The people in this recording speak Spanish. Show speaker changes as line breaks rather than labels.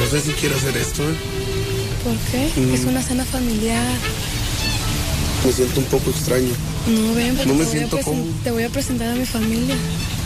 sé si quiero hacer esto.
¿Por qué? Es una cena familiar.
Me siento un poco extraño.
No, ven, porque
No me siento cómodo.
te voy a presentar a mi familia.